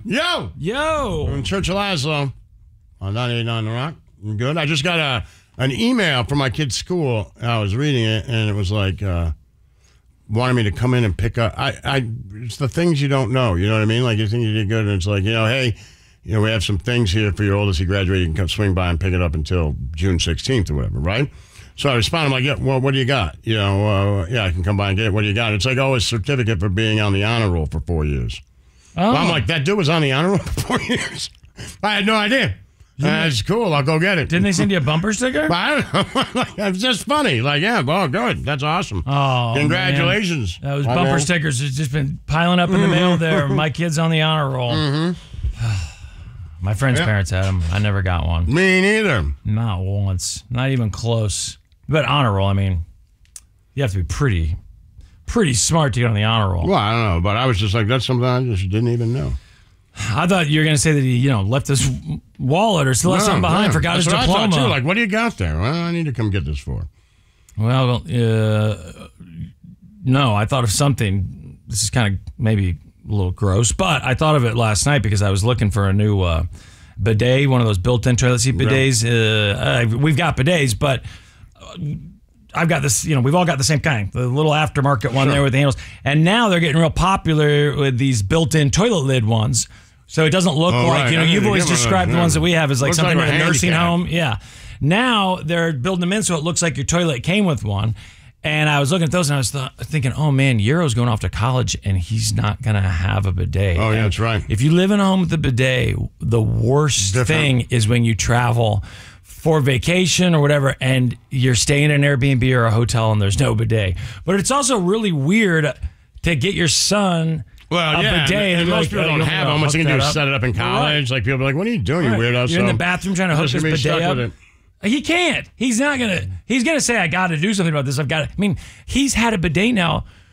Yo! Yo! From Church of Laszlo on 98.9 The Rock. I'm good. I just got an email from my kid's school. I was reading it, and it was like, wanted me to come in and pick up. It's the things you don't know. You know what I mean? Like, you think you did good, and it's like, hey, we have some things here for your oldest. He graduated. You can come swing by and pick it up until June 16th or whatever, right? So I responded, I'm like, yeah, well, what do you got? I can come by and get it. What do you got? It's like, a certificate for being on the honor roll for 4 years. Oh. Well, I'm like, that dude was on the honor roll for 4 years? I had no idea. That's cool. I'll go get it. Didn't they send you a bumper sticker? I don't know. It's just funny. Like, yeah, well, good. That's awesome. Oh, congratulations. Man. Those bumper stickers have just been piling up in the mail there. My kid's on the honor roll. Mm-hmm. My friend's parents had them. I never got one. Me neither. Not once. Not even close. But honor roll, I mean, you have to be pretty smart to get on the honor roll. Well, I don't know, but I was just like, that's something I just didn't even know. I thought you were going to say that he, left his wallet or still left something behind, forgot his diploma. I thought too. Like, what do you got there? Well, I need to come get this for. Well, no, I thought of something. This is kind of maybe a little gross, but I thought of it last night because I was looking for a new bidet, one of those built-in toilet seat bidets. We've got bidets, but I've got this, we've all got the same kind, the little aftermarket one there with the handles. And now they're getting real popular with these built-in toilet lid ones. So it doesn't look like, you've always described the ones that we have as like something like in a nursing home. Yeah. Now they're building them in so it looks like your toilet came with one. And I was looking at those and I was thinking, oh man, Euro's going off to college and he's not going to have a bidet. Oh, yeah, that's right. If you live in a home with a bidet, the worst thing is when you travel for vacation or whatever and you're staying in an Airbnb or a hotel and there's no bidet. But it's also really weird to get your son a bidet. And most people don't have them. What's he going to do is set it up in college? Right. Like people are like, what are you doing, you weirdo? You're in the bathroom trying to hook this bidet up. He can't. He's not going to. He's going to say, I got to do something about this. I've got to. I mean, he's had a bidet now